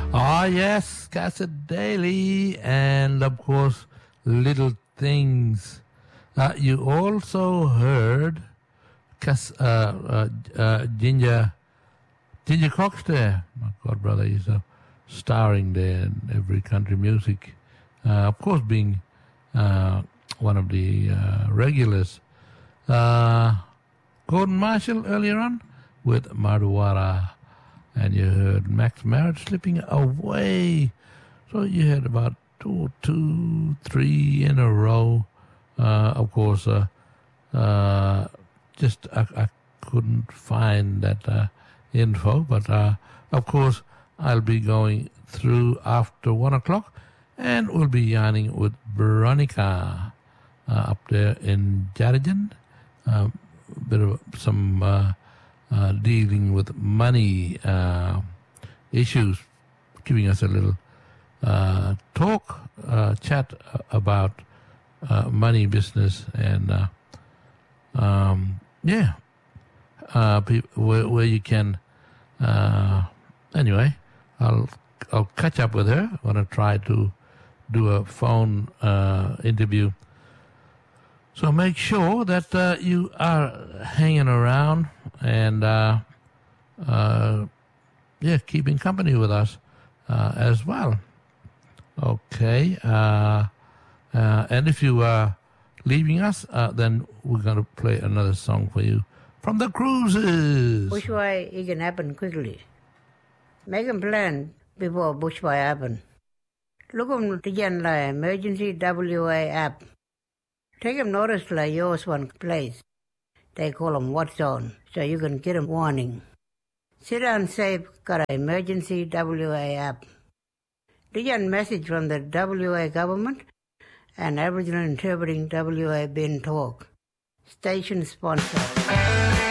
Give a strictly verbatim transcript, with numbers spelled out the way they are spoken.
Ah, yes, Cassette Daily, and of course, Little Things. Uh, you also heard Cass, uh, uh, uh, Ginger, Ginger Cox there. My God, brother, he's uh, starring there in every country music. Uh, of course, being uh, one of the uh, regulars. Uh, Gordon Marshall earlier on with Madhwara. And you heard Max Merritt slipping away. So you had about two, two, three in a row. Uh, of course, uh, uh, just I, I couldn't find that uh, info. But, uh, of course, I'll be going through after one o'clock. And we'll be yarning with Veronica uh, up there in Jarijan. A uh, bit of some... Uh, Uh, dealing with money uh, issues, giving us a little uh, talk, uh, chat about uh, money business, and uh, um, yeah, uh, where, where you can. Uh, anyway, I'll I'll catch up with her. I want to try to do a phone uh, interview. So make sure that uh, you are hanging around and, uh, uh, yeah, keeping company with us uh, as well. Okay. Uh, uh, and if you are leaving us, uh, then we're going to play another song for you from the Cruises. Bushfire, it can happen quickly. Make a plan before bushfire happen. Look on the Janla Emergency W A app. Take them notice like yours one place. They call them What's On, so you can get a warning. Sit down safe, got an emergency W A app. Get a message from the W A government and Aboriginal Interpreting W A Bin Talk. Station sponsor.